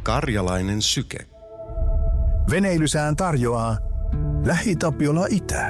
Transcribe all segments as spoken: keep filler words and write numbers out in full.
Karjalainen syke. Veneilysään tarjoaa LähiTapiola Itä.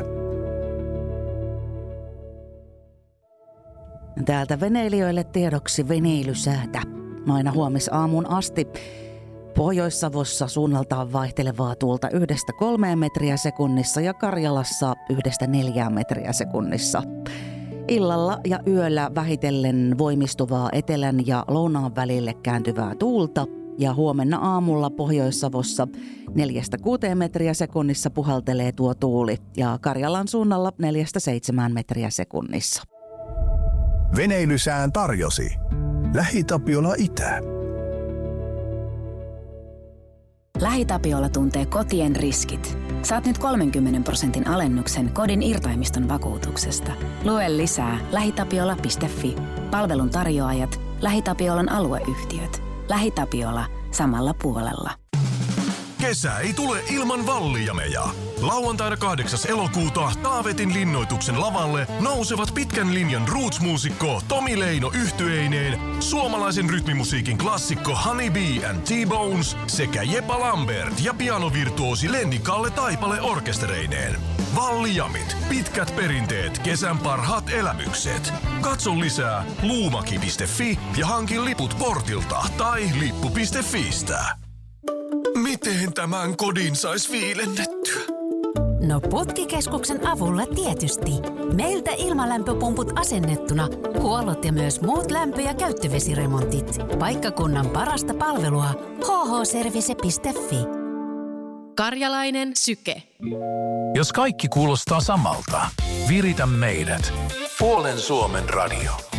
Täältä veneilijöille tiedoksi veneilysäätä. Aina huomisaamuun asti. Pohjois-Savossa suunnaltaan vaihtelevaa tuulta yhdestä kolmeen metriä sekunnissa ja Karjalassa yhdestä neljään metriä sekunnissa. Illalla ja yöllä vähitellen voimistuvaa etelän ja lounaan välille kääntyvää tuulta ja huomenna aamulla Pohjois-Savossa neljästä kuuteen metriä sekunnissa puhaltelee tuo tuuli ja Karjalan suunnalla neljästä seitsemään metriä sekunnissa. Veneilysään tarjosi LähiTapiola Itä. LähiTapiola tuntee kotien riskit. Saat nyt kolmenkymmenen prosentin alennuksen kodin irtaimiston vakuutuksesta. Lue lisää lähitapiola piste fi. Palvelun tarjoajat, LähiTapiolan alueyhtiöt. LähiTapiola samalla puolella. Kesä ei tule ilman vallijameja. Lauantaina kahdeksas elokuuta Taavetin linnoituksen lavalle nousevat pitkän linjan roots-muusikko Tomi Leino yhtyeineen, suomalaisen rytmimusiikin klassikko Honey Bee and T-Bones sekä Jepa Lambert ja pianovirtuosi Lenni Kalle Taipale orkestereineen. Vallijamit, pitkät perinteet, kesän parhaat elämykset. Katso lisää luumaki piste fi ja hankin liput portilta tai lippu piste fiistä. Miten tämän kodin sais viilennettyä? No Putkikeskuksen avulla tietysti. Meiltä ilmalämpöpumput asennettuna, huollot ja myös muut lämpö- ja käyttövesiremontit. Paikkakunnan parasta palvelua h h service piste fi. Karjalainen syke. Jos kaikki kuulostaa samalta, viritä meidät. Puolen Suomen radio.